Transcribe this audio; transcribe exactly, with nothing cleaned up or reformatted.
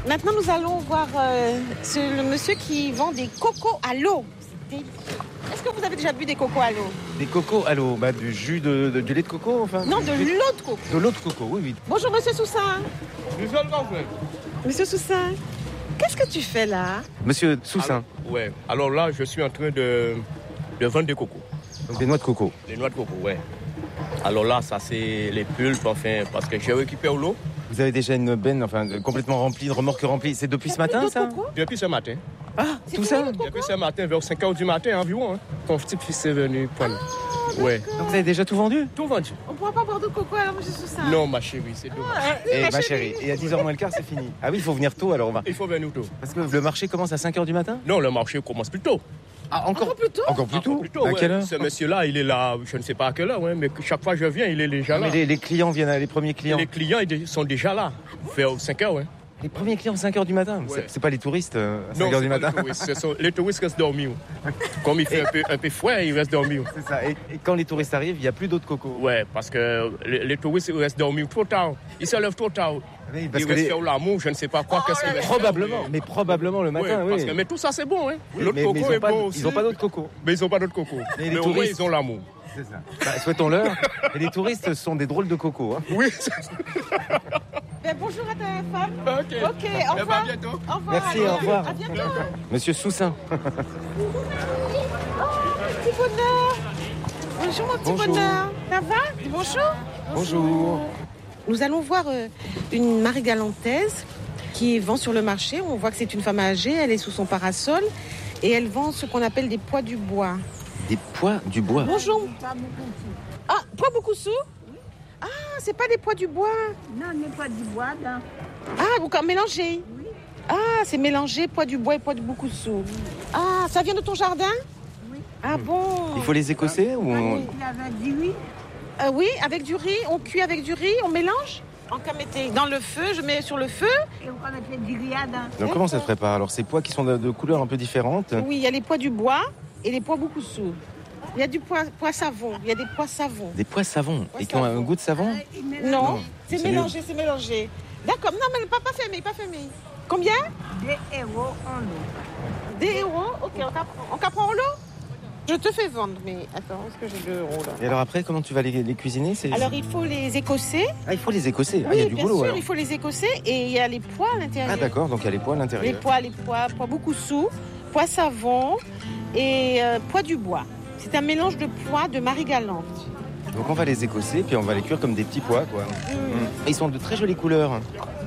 Maintenant, nous allons voir euh, ce, le monsieur qui vend des cocos à l'eau. C'est délicieux. Est-ce que vous avez déjà bu des cocos à l'eau? Des cocos à l'eau, bah, du jus de, de du lait de coco, enfin. Non, de l'eau de coco. De l'eau de coco, oui, oui. Bonjour, monsieur Soussin. Monsieur Soussin, qu'est-ce que tu fais là? Monsieur Soussin. Alors, ouais. Alors là, je suis en train de, de vendre des cocos. Donc des noix de coco. Des noix de coco, ouais. Alors là, ça c'est les pulpes, enfin, parce que j'ai récupéré l'eau. Vous avez déjà une benne, enfin, complètement remplie, une remorque remplie. C'est depuis ce matin, ça? Depuis ce matin. Ah, tout ça? Depuis ce matin, vers cinq heures du matin environ. Hein. Ton petit-fils est venu prendre. Ah, ouais. Donc vous avez déjà tout vendu? Tout vendu. On ne pourra pas boire de coco alors, monsieur Soussin? Non, ma chérie, c'est dommage. Ah, oui, Eh, ma ma chérie. chérie, et à dix heures moins le quart, c'est fini. Ah oui, il faut venir tôt, alors on va. Il faut venir tôt. Parce que le marché commence à cinq heures du matin? Non, le marché commence plus tôt. Ah, Encore plus tôt? Encore plus tôt? Encore plus tôt, À ouais. quelle heure? Ce monsieur-là, il est là, je ne sais pas à quelle heure, ouais, mais chaque fois que je viens, il est déjà là. Mais les, les clients viennent, à- les premiers clients. Les clients ils sont déjà là, vers cinq heures. Ouais. Les premiers clients, cinq heures du matin. Ouais. C'est- C'est pas les touristes euh, à Non, cinq heures du c'est pas matin. Les touristes, ce sont- les touristes restent dormir. Comme il fait un peu, un peu froid, ils restent dormir. C'est ça. Et, et quand les touristes arrivent, il n'y a plus d'autres cocos. Ouais, parce que les, les touristes ils restent dormir trop tard. Ils se lèvent trop tard. Oui, parce Ils que restent les- sur l'amour, je ne sais pas quoi. qu'est-ce qu'ils restent Probablement, faire. mais probablement le matin, Ouais, parce oui. que- mais tout ça, c'est bon. Hein. Oui, L'autre mais- coco mais ils est ont pas, bon aussi. ils n'ont pas d'autres cocos. Mais ils n'ont pas d'autres cocos. Mais les Mais au moins, touristes- ils ont l'amour. C'est ça. Bah, souhaitons-leur. Et les touristes sont des drôles de cocos. Hein. Oui. Ben, bonjour à ta femme. Ok. Ok, au Eh ben, revoir. à bientôt. Au revoir. Merci, allez, au revoir. À bientôt. Monsieur Soussin. Oh, petit bonheur. Bonjour, mon petit Bonjour. bonheur. Ça va? Bonjour. Bonjour. Nous allons voir euh, une marie-galantaise qui vend sur le marché. On voit que c'est une femme âgée, elle est sous son parasol et elle vend ce qu'on appelle des pois du bois. Des pois du bois. Bonjour. Ah, pois beaucoup sous? Ah, c'est pas des pois du bois. Non, mais pas du bois, là. Ah, vous quand mélangé? Oui. Ah, c'est mélangé pois du bois et pois de beaucoup sous. Ah, ça vient de ton jardin? Oui. Ah bon? Il faut les écosser ou on... Il avait dit oui. Euh, oui, avec du riz, on cuit avec du riz, on mélange. En camété, dans le feu, je mets sur le feu. Et on mettait du riad. Donc comment ça se prépare? Alors ces pois qui sont de, de couleurs un peu différentes. Oui, il y a les pois du bois et les pois beaucoup sous. Il y a du pois, pois savon, il y a des pois savons. Des pois savons. Pois Et qui ont un savons. goût de savon? Non, Non, c'est c'est mélangé, c'est mélangé. D'accord, non, mais pas, pas fermé, pas fermé. Combien? Des héros en eau. Des euros. Ok, on t'apprend. On t'apprend en lot? Je te fais vendre, mais attends, est-ce que j'ai deux euros là? Et alors après, comment tu vas les, les cuisiner? C'est- Alors, il faut les écosser. Ah, il faut les écosser. Ah, Oui, il y a du bien boulot sûr, alors. il faut les écosser et il y a les pois à l'intérieur. Ah d'accord, donc il y a les pois à Les l'intérieur. pois, les pois, pois beaucoup sous, pois savon et euh, pois du bois. C'est un mélange de pois de Marie-Galante. Donc on va les écosser, puis on va les cuire comme des petits pois, quoi. Mmh. Mm. Ils sont de très jolies couleurs.